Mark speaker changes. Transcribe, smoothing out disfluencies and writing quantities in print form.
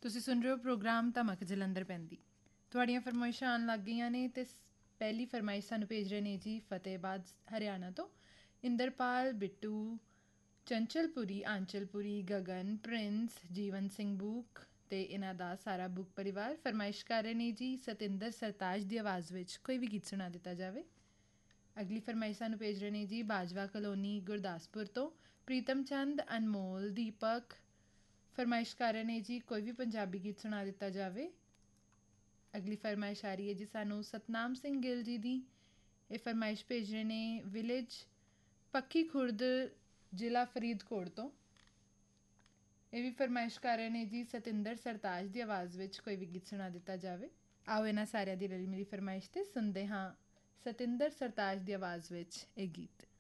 Speaker 1: ਤੁਸੀਂ ਸੁਣ ਰਹੇ ਹੋ ਪ੍ਰੋਗਰਾਮ ਧਮਕ ਜਲੰਧਰ ਪੈਂਦੀ। ਤੁਹਾਡੀਆਂ ਫਰਮਾਇਸ਼ਾਂ ਆਉਣ ਲੱਗ ਗਈਆਂ ਨੇ ਅਤੇ ਪਹਿਲੀ ਫਰਮਾਇਸ਼ ਸਾਨੂੰ ਭੇਜ ਰਹੇ ਨੇ ਜੀ ਫਤਿਹਬਾਦ ਹਰਿਆਣਾ ਤੋਂ ਇੰਦਰਪਾਲ, ਬਿੱਟੂ, ਚੰਚਲਪੁਰੀ, ਆਂਚਲਪੁਰੀ, ਗਗਨ, ਪ੍ਰਿੰਸ, ਜੀਵਨ ਸਿੰਘ ਬੂਕ ਅਤੇ ਇਹਨਾਂ ਦਾ ਸਾਰਾ ਬੁੱਕ ਪਰਿਵਾਰ। ਫਰਮਾਇਸ਼ ਕਰ ਰਹੇ ਨੇ ਜੀ ਸਤਿੰਦਰ ਸਰਤਾਜ ਦੀ ਆਵਾਜ਼ ਵਿੱਚ ਕੋਈ ਵੀ ਗੀਤ ਸੁਣਾ ਦਿੱਤਾ ਜਾਵੇ। ਅਗਲੀ ਫਰਮਾਇਸ਼ ਸਾਨੂੰ ਭੇਜ ਰਹੇ ਨੇ ਜੀ ਬਾਜਵਾ ਕਲੋਨੀ ਗੁਰਦਾਸਪੁਰ ਤੋਂ ਪ੍ਰੀਤਮ ਚੰਦ, ਅਨਮੋਲ, ਦੀਪਕ। ਫਰਮਾਇਸ਼ ਕਰ ਰਹੇ ਨੇ ਜੀ ਕੋਈ ਵੀ ਪੰਜਾਬੀ ਗੀਤ ਸੁਣਾ ਦਿੱਤਾ ਜਾਵੇ। ਅਗਲੀ ਫਰਮਾਇਸ਼ ਆ ਰਹੀ ਹੈ ਜੀ ਸਾਨੂੰ ਸਤਨਾਮ ਸਿੰਘ ਗਿੱਲ ਜੀ ਦੀ। ਇਹ ਫਰਮਾਇਸ਼ ਭੇਜ ਰਹੇ ਨੇ ਵਿਲੇਜ ਪੱਕੀ ਖੁਰਦ, ਜ਼ਿਲ੍ਹਾ ਫਰੀਦਕੋਟ ਤੋਂ। ਇਹ ਵੀ ਫਰਮਾਇਸ਼ ਕਰ ਰਹੇ ਨੇ ਜੀ ਸਤਿੰਦਰ ਸਰਤਾਜ ਦੀ ਆਵਾਜ਼ ਵਿੱਚ ਕੋਈ ਵੀ ਗੀਤ ਸੁਣਾ ਦਿੱਤਾ ਜਾਵੇ। ਆਓ ਇਹਨਾਂ ਸਾਰਿਆਂ ਦੀ ਰਲੀ ਮਿਲੀ ਫਰਮਾਇਸ਼ 'ਤੇ ਸੁਣਦੇ ਹਾਂ ਸਤਿੰਦਰ ਸਰਤਾਜ ਦੀ ਆਵਾਜ਼ ਵਿੱਚ ਇਹ ਗੀਤ।